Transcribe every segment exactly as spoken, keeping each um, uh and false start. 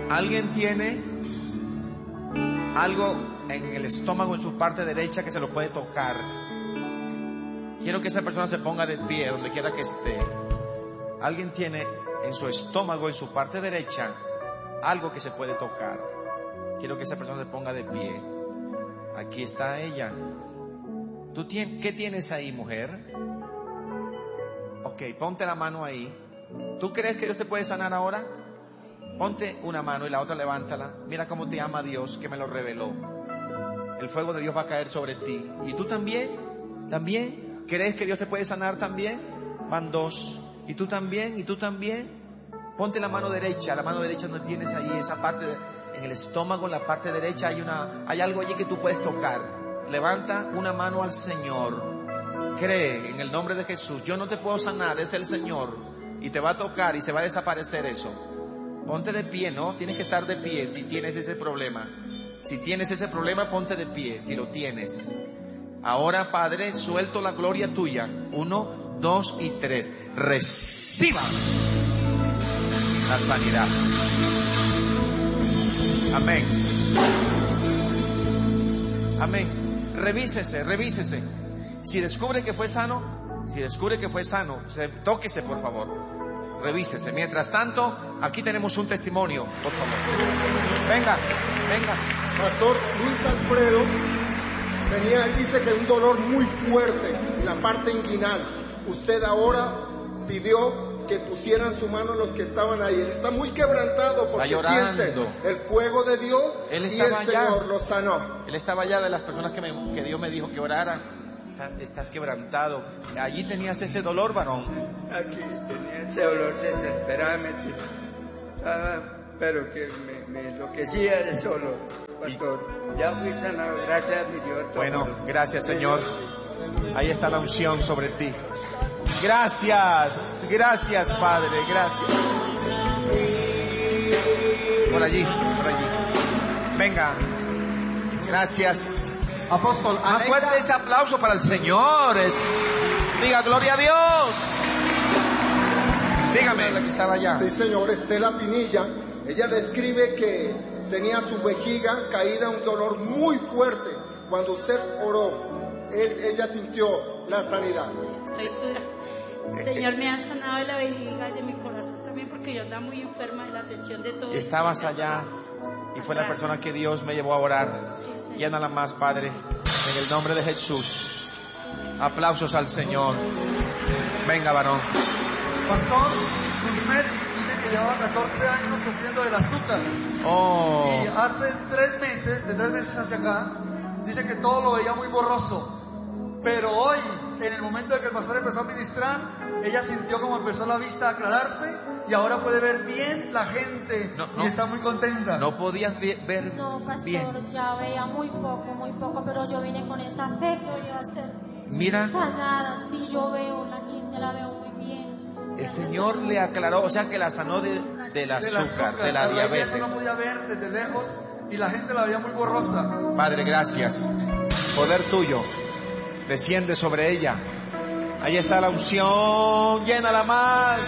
¿Alguien tiene algo en el estómago, en su parte derecha, que se lo puede tocar? Quiero que esa persona se ponga de pie donde quiera que esté. ¿Alguien tiene en su estómago, en su parte derecha, algo que se puede tocar? Quiero que esa persona se ponga de pie. Aquí está ella. ¿Tú tienes, qué tienes ahí, mujer? Ok, ponte la mano ahí. ¿Tú crees que Dios te puede sanar ahora? Ponte una mano y la otra levántala. Mira cómo te ama Dios, que me lo reveló. El fuego de Dios va a caer sobre ti. ¿Y tú también? ¿También? ¿Crees que Dios te puede sanar también? Van dos. ¿Y tú también? ¿Y tú también? Ponte la mano derecha. La mano derecha donde tienes ahí, esa parte de, en el estómago, en la parte derecha hay una, hay algo allí que tú puedes tocar. Levanta una mano al Señor. Cree en el nombre de Jesús. Yo no te puedo sanar, es el Señor. Y te va a tocar y se va a desaparecer eso. Ponte de pie, ¿no? Tienes que estar de pie si tienes ese problema. Si tienes ese problema, ponte de pie, si lo tienes. Ahora, Padre, suelto la gloria tuya. Uno, dos y tres. Reciba la sanidad. Amén. Amén. Revísese, revísese. Si descubre que fue sano, si descubre que fue sano, tóquese, por favor. Revísese. Mientras tanto, aquí tenemos un testimonio, por favor. Venga, venga. Pastor Luis Alfredo tenía, dice que un dolor muy fuerte en la parte inguinal. Usted ahora pidió que pusieran su mano los que estaban ahí. Él está muy quebrantado porque siente el fuego de Dios y el Señor allá. Lo sanó. Él estaba allá de las personas que, me, que Dios me dijo que orara. Estás quebrantado. Allí tenías ese dolor, varón. Aquí tenía ese dolor desesperadamente. Ah, pero que me, me enloquecía de solo, pastor. Ya fui sanado, gracias a mi Dios. Bueno, gracias, Señor. Ahí está la unción sobre ti. Gracias, gracias, Padre, gracias. Por allí, por allí. Venga. Gracias. Apóstol, más fuerte ese aplauso para el Señor. Es, diga gloria a Dios. Dígame la que estaba allá. Sí, señor, Estela Pinilla. Ella describe que tenía su vejiga caída, un dolor muy fuerte. Cuando usted oró, él, ella sintió la sanidad. Estoy dura. El Señor me ha sanado de la vejiga y de mi corazón también, porque yo andaba muy enferma de la atención de todo. Estabas allá y fue la persona que Dios me llevó a orar. Sí, llénala más, Padre, en el nombre de Jesús. Aplausos al Señor. Venga, varón. Pastor, Guzmán dice que llevaba catorce años sufriendo del azúcar. Oh. Y hace tres meses, de tres meses hacia acá, dice que todo lo veía muy borroso. Pero hoy, en el momento de que el pastor empezó a ministrar, ella sintió como empezó la vista a aclararse y ahora puede ver bien la gente no, no, y está muy contenta. ¿No podías ver No, pastor, bien? Ya veía muy poco, muy poco, pero yo vine con esa fe que hoy iba a ser Mira, sanada. Sí, yo veo la niña, la veo muy bien. El Señor le aclaró, o sea que la sanó de, del azúcar, azúcar, de la, la diabetes. Ella no podía ver desde lejos y la gente la veía muy borrosa. Padre, gracias. Poder tuyo desciende sobre ella. Ahí está la unción, llénala más.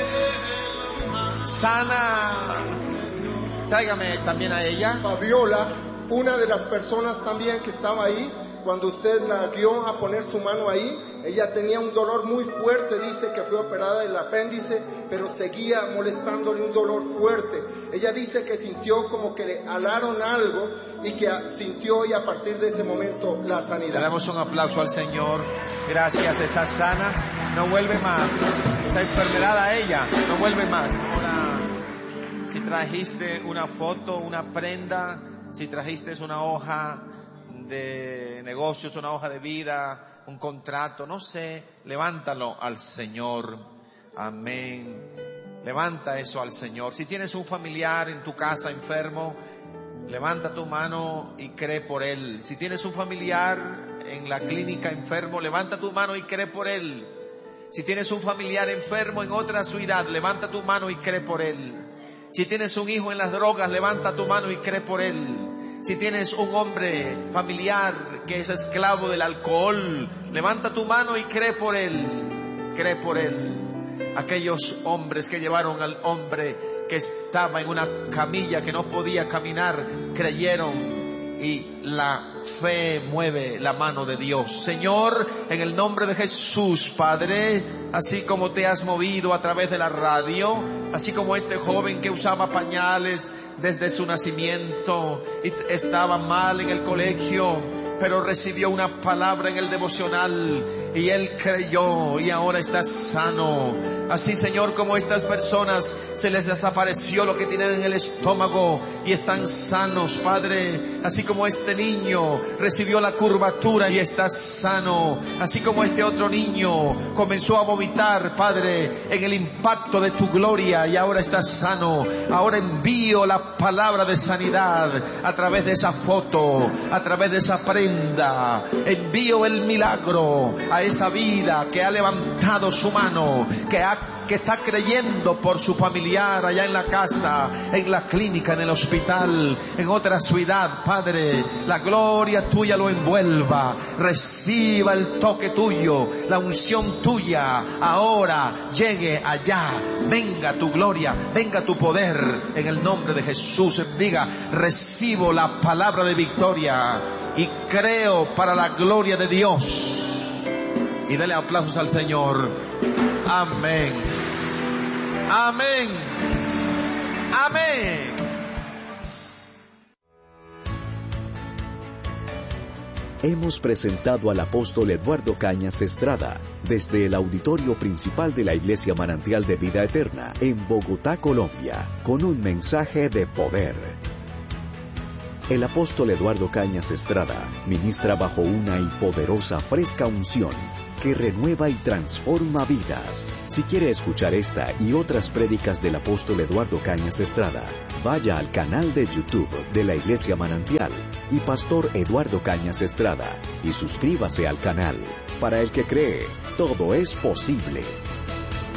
Sana. Tráigame también a ella. Fabiola, una de las personas también que estaba ahí, cuando usted la guió a poner su mano ahí, ella tenía un dolor muy fuerte, dice que fue operada del apéndice, pero seguía molestándole un dolor fuerte. Ella dice que sintió como que le alaron algo y que sintió y a partir de ese momento la sanidad. Le damos un aplauso al Señor. Gracias, está sana, no vuelve más. Esa enfermedad a ella, no vuelve más. Ahora, si trajiste una foto, una prenda, si trajiste una hoja de negocios, una hoja de vida, un contrato, no sé, levántalo al Señor. Amén. Levanta eso al Señor. Si tienes un familiar en tu casa enfermo, levanta tu mano y cree por él. Si tienes un familiar en la clínica enfermo, levanta tu mano y cree por él. Si tienes un familiar enfermo en otra ciudad, levanta tu mano y cree por él. Si tienes un hijo en las drogas, levanta tu mano y cree por él. Si tienes un hombre familiar que es esclavo del alcohol, levanta tu mano y cree por él. Cree por él. Aquellos hombres que llevaron al hombre que estaba en una camilla, que no podía caminar, creyeron. Y la fe mueve la mano de Dios. Señor, en el nombre de Jesús, Padre, así como te has movido a través de la radio, así como este joven que usaba pañales desde su nacimiento y estaba mal en el colegio, pero recibió una palabra en el devocional y él creyó y ahora está sano. Así, Señor, como estas personas se les desapareció lo que tienen en el estómago y están sanos, Padre. Así como este niño recibió la curvatura y está sano. Así como este otro niño comenzó a vomitar, Padre, en el impacto de tu gloria y ahora está sano. Ahora envío la palabra de sanidad a través de esa foto, a través de esa prenda. Envío el milagro a esa vida que ha levantado su mano, que ha que está creyendo por su familiar allá en la casa, en la clínica, en el hospital, en otra ciudad. Padre, la gloria tuya lo envuelva. Reciba el toque tuyo, la unción tuya. Ahora llegue allá. Venga tu gloria, venga tu poder. En el nombre de Jesús, diga: recibo la palabra de victoria y creo para la gloria de Dios. Y dele aplausos al Señor. Amén. Amén. Amén. Hemos presentado al apóstol Eduardo Cañas Estrada desde el auditorio principal de la Iglesia Manantial de Vida Eterna en Bogotá, Colombia, con un mensaje de poder. El apóstol Eduardo Cañas Estrada ministra bajo una y poderosa fresca unción que renueva y transforma vidas. Si quiere escuchar esta y otras prédicas del apóstol Eduardo Cañas Estrada, vaya al canal de YouTube de la Iglesia Manantial y Pastor Eduardo Cañas Estrada y suscríbase al canal. Para el que cree, todo es posible.